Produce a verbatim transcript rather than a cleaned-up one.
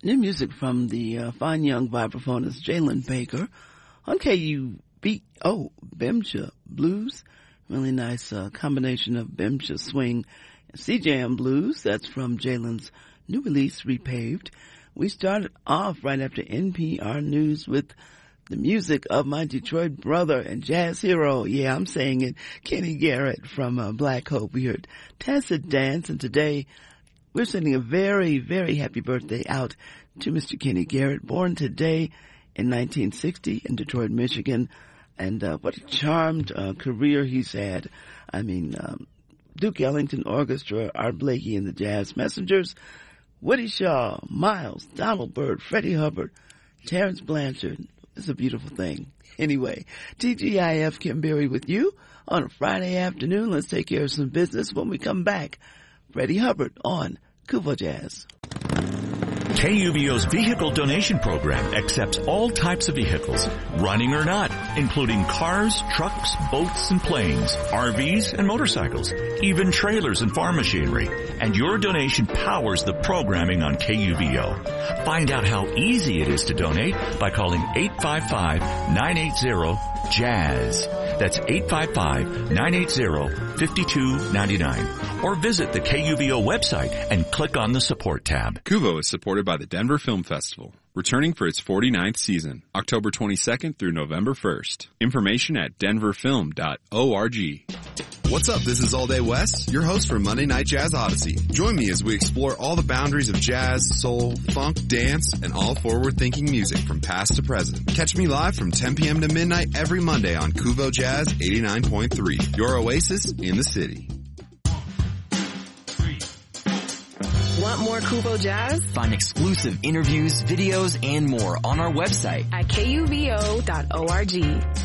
New music from the uh, fine young vibraphonist Jalen Baker on K U B O, Bemsha Blues. Really nice uh, combination of Bemsha swing and C-Jam blues. That's from Jalen's new release, Repaved. We started off right after N P R News with the music of my Detroit brother and jazz hero. Yeah, I'm saying it. Kenny Garrett from uh, Black Hope. We heard Tacit Dance, and today we're sending a very, very happy birthday out to Mister Kenny Garrett, born today in nineteen sixty in Detroit, Michigan. And uh, what a charmed uh, career he's had. I mean, um, Duke Ellington Orchestra, Art Blakey and the Jazz Messengers, Woody Shaw, Miles, Donald Byrd, Freddie Hubbard, Terrence Blanchard. It's a beautiful thing. Anyway, T G I F Kim Berry with you on a Friday afternoon. Let's take care of some business. When we come back, Freddie Hubbard on Kuvo Jazz. K U V O's vehicle donation program accepts all types of vehicles, running or not, including cars, trucks, boats, and planes, R Vs, and motorcycles, even trailers and farm machinery. And your donation powers the programming on K U V O. Find out how easy it is to donate by calling eight five five, nine eight zero, jazz. That's eight five five, nine eight zero, five two nine nine. Or visit the K U V O website and click on the support tab. Kuvo is supported by the Denver Film Festival, returning for its forty-ninth season, October twenty-second through November first. Information at denver film dot org. What's up? This is All Day West, your host for Monday Night Jazz Odyssey. Join me as we explore all the boundaries of jazz, soul, funk, dance, and all forward-thinking music from past to present. Catch me live from ten p.m. to midnight every Monday on Kuvo Jazz eighty-nine point three, your oasis in the city. Want more Kuvo Jazz? Find exclusive interviews, videos, and more on our website at K U V O dot org.